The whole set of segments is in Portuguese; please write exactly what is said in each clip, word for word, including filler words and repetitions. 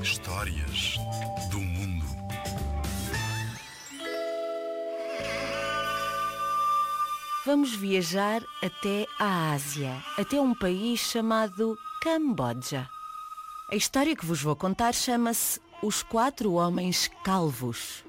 Histórias do mundo. Vamos viajar até a Ásia, até um país chamado Camboja. A história que vos vou contar chama-se Os Quatro Homens Calvos.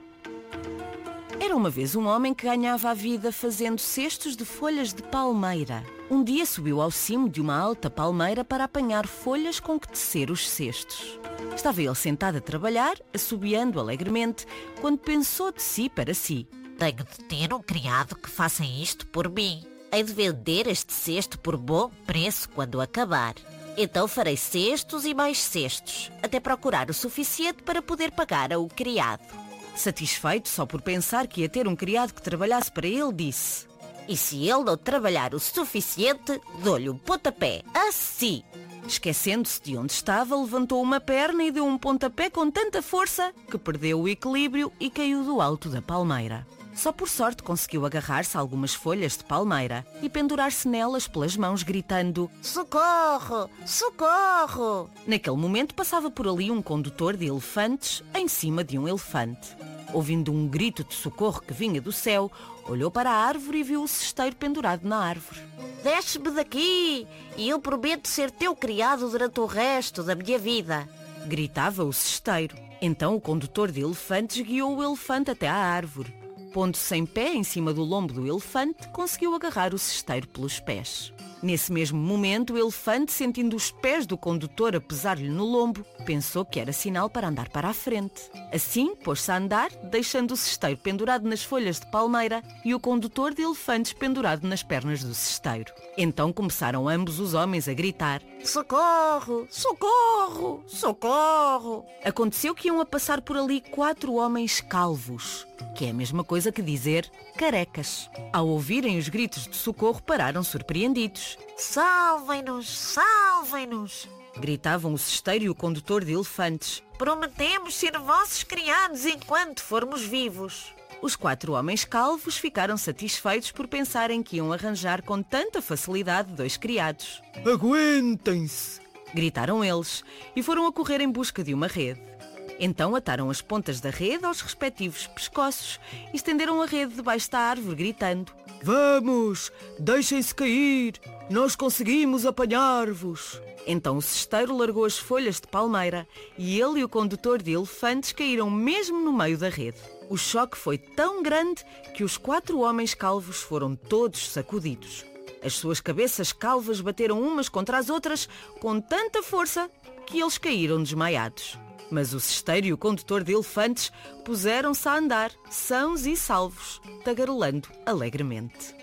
Era uma vez um homem que ganhava a vida fazendo cestos de folhas de palmeira. Um dia subiu ao cimo de uma alta palmeira para apanhar folhas com que tecer os cestos. Estava ele sentado a trabalhar, assobiando alegremente, quando pensou de si para si. Tenho de ter um criado que faça isto por mim. Hei de vender este cesto por bom preço quando acabar. Então farei cestos e mais cestos, até procurar o suficiente para poder pagar ao criado. Satisfeito só por pensar que ia ter um criado que trabalhasse para ele, disse: E se ele não trabalhar o suficiente, dou-lhe um pontapé, assim. Esquecendo-se de onde estava, levantou uma perna e deu um pontapé com tanta força que perdeu o equilíbrio e caiu do alto da palmeira. Só por sorte conseguiu agarrar-se a algumas folhas de palmeira e pendurar-se nelas pelas mãos, gritando: Socorro! Socorro! Naquele momento passava por ali um condutor de elefantes em cima de um elefante. Ouvindo um grito de socorro que vinha do céu, olhou para a árvore e viu o cesteiro pendurado na árvore. Desce-me daqui e eu prometo ser teu criado durante o resto da minha vida, gritava o cesteiro. Então o condutor de elefantes guiou o elefante até à árvore. Pondo-se em pé em cima do lombo do elefante, conseguiu agarrar o cesteiro pelos pés. Nesse mesmo momento, o elefante, sentindo os pés do condutor a pesar-lhe no lombo, pensou que era sinal para andar para a frente. Assim, pôs-se a andar, deixando o cesteiro pendurado nas folhas de palmeira e o condutor de elefantes pendurado nas pernas do cesteiro. Então começaram ambos os homens a gritar: Socorro! Socorro! Socorro! Aconteceu que iam a passar por ali quatro homens calvos, que é a mesma coisa que dizer carecas. Ao ouvirem os gritos de socorro, pararam surpreendidos. Salvem-nos! Salvem-nos! Gritavam o cesteiro e o condutor de elefantes. Prometemos ser vossos criados enquanto formos vivos. Os quatro homens calvos ficaram satisfeitos por pensarem que iam arranjar com tanta facilidade dois criados. Aguentem-se! Gritaram eles e foram a correr em busca de uma rede. Então ataram as pontas da rede aos respectivos pescoços e estenderam a rede debaixo da árvore, gritando: Vamos, deixem-se cair, nós conseguimos apanhar-vos. Então o cesteiro largou as folhas de palmeira e ele e o condutor de elefantes caíram mesmo no meio da rede. O choque foi tão grande que os quatro homens calvos foram todos sacudidos. As suas cabeças calvas bateram umas contra as outras com tanta força que eles caíram desmaiados. Mas o cesteiro e o condutor de elefantes puseram-se a andar, sãos e salvos, tagarelando alegremente.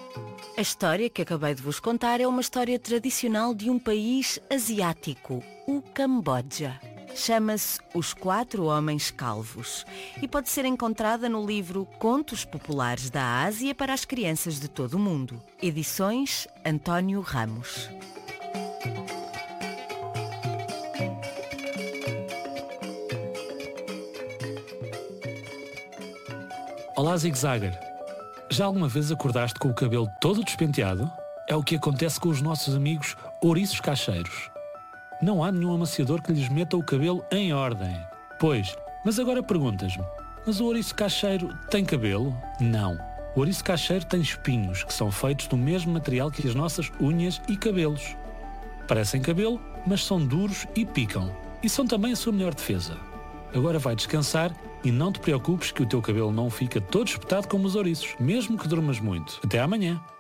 A história que acabei de vos contar é uma história tradicional de um país asiático, o Camboja. Chama-se Os Quatro Homens Calvos e pode ser encontrada no livro Contos Populares da Ásia para as Crianças de todo o Mundo. Edições António Ramos. Olá, Zig-Zagger. Já alguma vez acordaste com o cabelo todo despenteado? É o que acontece com os nossos amigos ouriços cacheiros. Não há nenhum amaciador que lhes meta o cabelo em ordem. Pois, mas agora perguntas-me, mas o ouriço cacheiro tem cabelo? Não. O ouriço cacheiro tem espinhos, que são feitos do mesmo material que as nossas unhas e cabelos. Parecem cabelo, mas são duros e picam. E são também a sua melhor defesa. Agora vai descansar e não te preocupes que o teu cabelo não fica todo espetado como os ouriços, mesmo que durmas muito. Até amanhã!